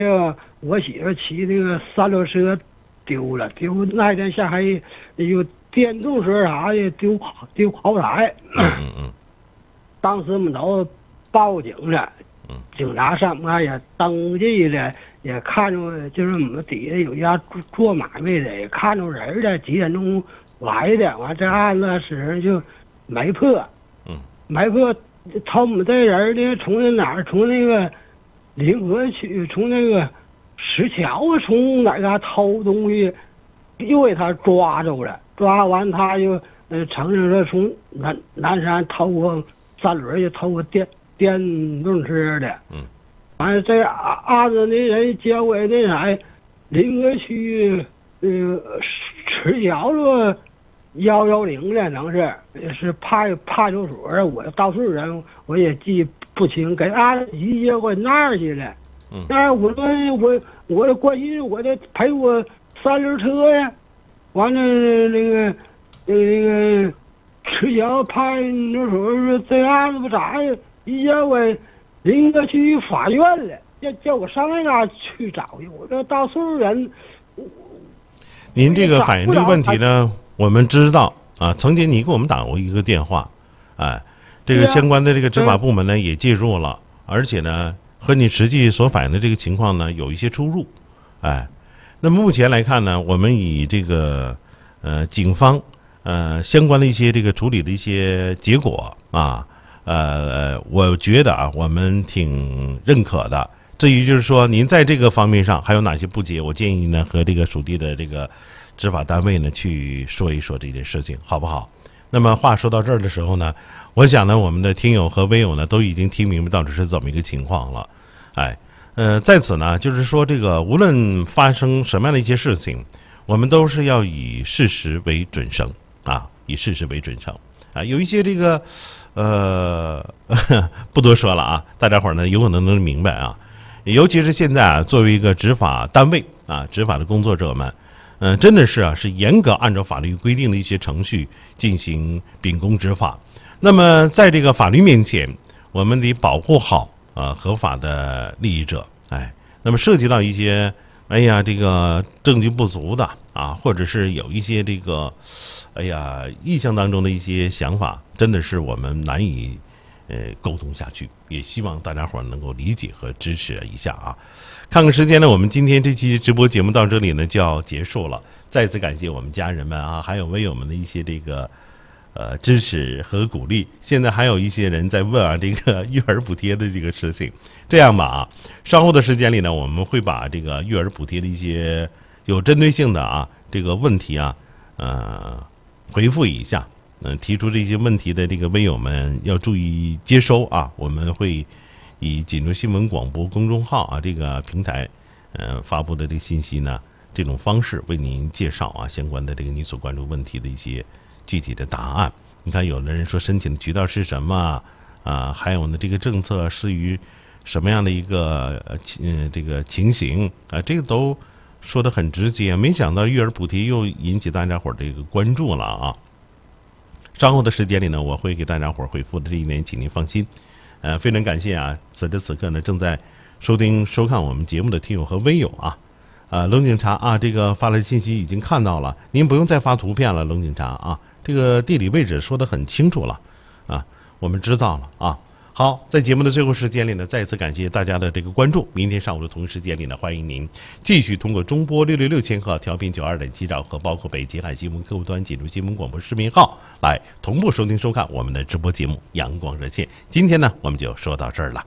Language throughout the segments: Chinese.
我媳妇骑那个三轮车丢了，那天下黑有电动车啥的丢好彩。当时我们都报警了，警察上面也登记了，也看着就是我们底下有一家做买卖的，也看着人了，几点钟来的，完这案子时就没破，没破。他们这人呢，从那哪儿，从那个临河区，从那个石桥啊，从哪嘎偷东西，又给他抓住了。抓完他就承认说从南山偷过三轮，就偷过电动车的。完了这案子那人交给那啥临河区石桥了。110的能是派出所，我当事人我也记不清，给案子移交过那儿去了。那儿我关心我得赔我三轮车呀。完了那个石桥派出所说这案子不咋呀，移交给临河区法院了，叫我上那嘎去找去。我这当事人。 您这个反映这个问题呢？我们知道啊，曾经你给我们打过一个电话，这个相关的这个执法部门呢也介入了，而且呢和你实际所反映的这个情况呢有一些出入，那么目前来看呢，我们以这个警方相关的一些这个处理的一些结果啊，我觉得啊我们挺认可的。至于就是说您在这个方面上还有哪些不解，我建议呢和这个属地的这个执法单位呢去说一说这件事情，好不好？那么话说到这儿的时候呢，我想呢，我们的听友和微友呢都已经听明白到底是怎么一个情况了。在此呢，就是说这个无论发生什么样的一些事情，我们都是要以事实为准绳啊，以事实为准绳啊。有一些这个不多说了啊，大家伙儿呢有可能能明白啊。尤其是现在啊，作为一个执法单位啊，执法的工作者们。真的是是严格按照法律规定的一些程序进行秉公执法。那么在这个法律面前，我们得保护好合法的利益者。那么涉及到一些这个证据不足的啊，或者是有一些这个意向当中的一些想法，真的是我们难以沟通下去，也希望大家伙能够理解和支持一下啊。看看时间呢，我们今天这期直播节目到这里呢就要结束了。再次感谢我们家人们啊，还有微友们的一些这个支持和鼓励。现在还有一些人在问啊，这个育儿补贴的这个事情。这样吧啊，稍后的时间里呢，我们会把这个育儿补贴的一些有针对性的啊这个问题啊回复一下。提出这些问题的这个微友们要注意接收啊，我们会以锦州新闻广播公众号啊这个平台发布的这个信息呢，这种方式为您介绍啊相关的这个你所关注问题的一些具体的答案。你看有的人说申请的渠道是什么啊，还有呢这个政策是于什么样的一个这个情形啊，这个都说得很直接。没想到育儿补贴又引起大家伙这个关注了啊。稍后的时间里呢，我会给大家伙回复的，这一点请您放心。非常感谢啊，此时此刻呢正在收看我们节目的听友和微友啊。龙警察啊，这个发来信息已经看到了，您不用再发图片了，龙警察啊，这个地理位置说得很清楚了啊，我们知道了啊。好，在节目的最后时间里呢，再次感谢大家的这个关注。明天上午的同一时间里呢，欢迎您继续通过中波666千赫调频92.7兆赫，包括北京海新闻客户端、锦州新闻广播视频号来同步收听收看我们的直播节目《阳光热线》。今天呢，我们就说到这儿了。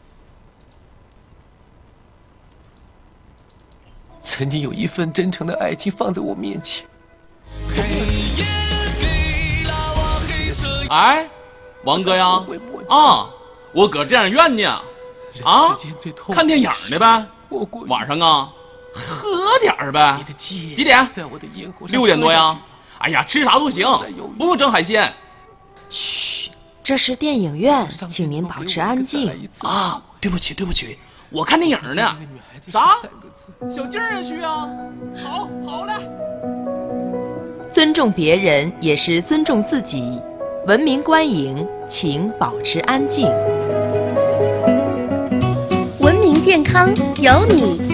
曾经有一份真诚的爱情放在我面前。 哎，王哥呀，啊，我搁电影院呢，啊，看电影呢呗。晚上啊，喝点儿呗。几点？6点多呀。哎呀，吃啥都行，不用整海鲜。 嘘，这是电影院，请您保持安静。 啊，对不起，我看电影呢。啥？小静儿也去啊？好嘞。 尊重别人也是尊重自己。文明观影，请保持安静。 文明健康有你。